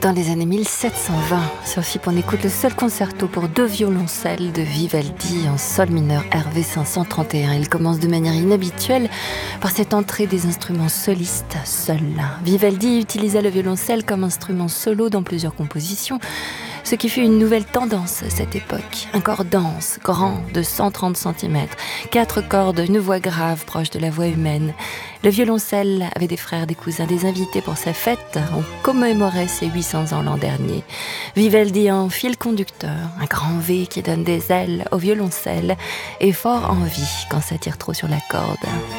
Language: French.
Dans les années 1720, sur FIP, on écoute le seul concerto pour deux violoncelles de Vivaldi en sol mineur RV 531. Il commence de manière inhabituelle par cette entrée des instruments solistes seuls. Vivaldi utilisa le violoncelle comme instrument solo dans plusieurs compositions, ce qui fut une nouvelle tendance à cette époque. Un corps dense, grand, de 130 cm, 4 cordes, une voix grave proche de la voix humaine. Le violoncelle avait des frères, des cousins, des invités pour sa fête. On commémorait ses 800 ans l'an dernier. Vivaldi en fil conducteur, un grand V qui donne des ailes au violoncelle et fort en vie quand ça tire trop sur la corde.